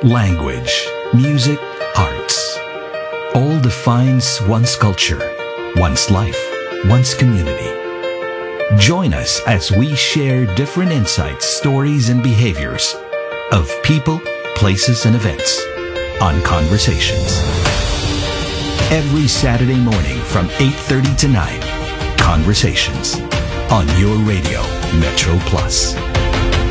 language, music, arts. All defines one's culture, one's life, one's community. Join us as we share different insights, stories, and behaviors of people, places, and events on Conversations. Every Saturday morning from 8:30 to 9, Conversations on your radio, Metro Plus.